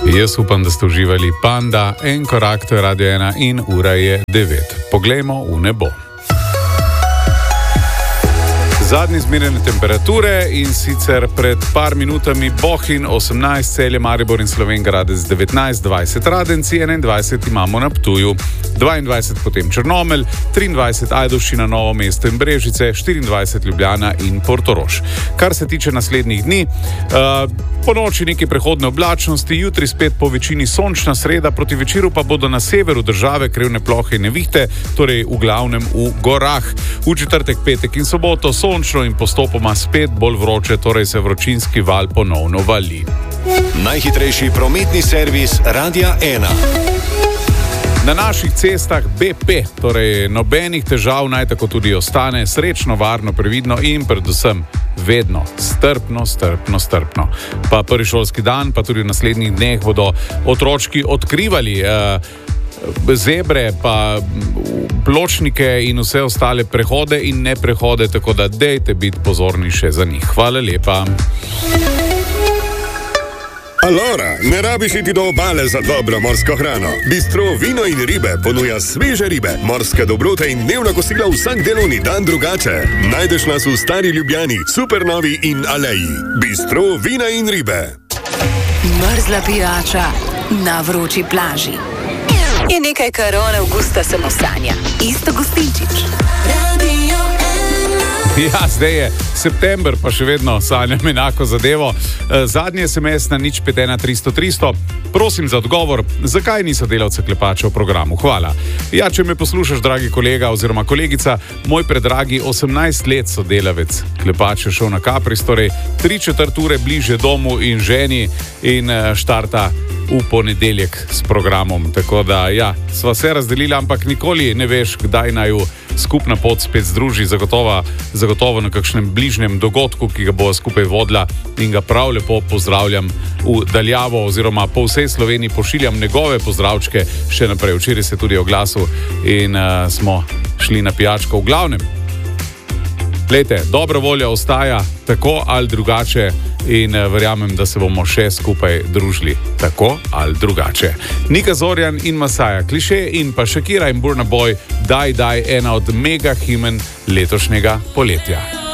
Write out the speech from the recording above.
Jaz upam, da ste uživali. Panda, en korak, to je Radio 1 in ura je 9. Poglejmo v nebo. Zadnji izmerjene temperature in sicer pred par minutami Bohinj 18, Celje, Maribor in Slovenj Gradec 19, 20 Radenci, 21 imamo na Ptuju, 22 potem Črnomelj, 23 Ajdovščina, Novo mesto in Brežice, 24 Ljubljana in Portorož. Kar se tiče naslednjih dni, po noči nekaj prehodne oblačnosti, jutri spet po večini sončna, sreda proti večeru pa bodo na severu države krevne plohe in nevihte, torej v glavnem v gorah. V četrtek, petek in soboto sončno in postopoma spet bolj vroče, torej se vročinski val ponovno vali. Najhitrejši prometni servis Radia 1. Na naših cestah BP, torej nobenih težav, naj tako tudi ostane, srečno, varno, previdno in predvsem vedno strpno. Pa prvi šolski dan, pa tudi v naslednjih dneh bodo otročki odkrivali zebre, pa pločnike in vse ostale prehode in ne prehode, tako da dejte biti pozorni še za njih. Hvala lepa. Alora, ne rabiš iti do obale za dobro morsko hrano. Bistro Vino in ribe ponuja sveže ribe, morske dobrote in dnevna kosila vsak delovni dan drugače. Najdeš nas v Stari Ljubljani, Supernovi in Aleji. Bistro Vina in ribe. Mrzla pijača na vroči plaži. Je nekaj, kar od avgusta samo sanja. Isto Gostinčič. Ja, zdaj je september, pa še vedno sanjam enako zadevo. Zadnji SMS na 051 300 300. Prosim za odgovor, zakaj niso delavce Klepača v programu? Hvala. Ja, če me poslušaš, dragi kolega oziroma kolegica, moj predragi 18 let sodelavec Klepača šel na Kapris, torej 3/4 ure bliže domu in ženi in štarta v ponedeljek s programom. Tako da, ja, sva se razdelila, ampak nikoli ne veš, kdaj naj skupna pot spet združi, zagotovo na kakšnem bližnjem dogodku, ki ga bo skupaj vodila in ga prav lepo pozdravljam v daljavo oziroma po vsej Sloveniji pošiljam njegove pozdravčke še naprej. Včeraj se tudi oglasil in smo šli na pijačko. V glavnem, glejte, dobra volja ostaja tako ali drugače in verjamem, da se bomo še skupaj družili tako ali drugače. Nika Zorjan in Masaja, Kliše in pa Shakira in Burna Boy, Daj, ena od mega himen letošnjega poletja.